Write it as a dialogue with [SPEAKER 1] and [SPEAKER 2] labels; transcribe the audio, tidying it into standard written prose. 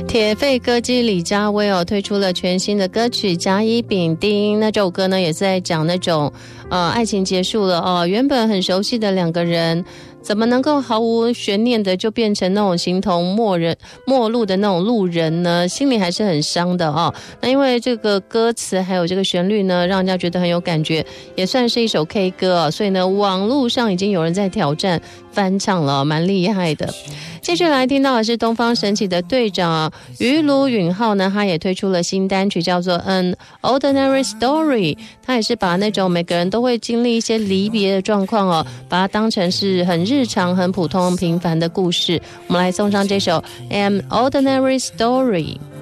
[SPEAKER 1] 铁肺歌姬李佳薇推出了全新的歌曲《甲乙丙丁》。那这首歌呢也是在讲那种爱情结束了原本很熟悉的两个人，怎么能够毫无悬念的就变成那种形同陌路的那种路人呢？心里还是很伤的那因为这个歌词还有这个旋律呢，让人家觉得很有感觉，也算是一首 K 歌所以呢，网络上已经有人在挑战翻唱了蛮厉害的。接下来听到的是东方神起的队长于卢允浩呢，他也推出了新单曲叫做 An Ordinary Story， 他也是把那种每个人都会经历一些离别的状况把它当成是很日常很普通平凡的故事。我们来送上这首 An Ordinary Story。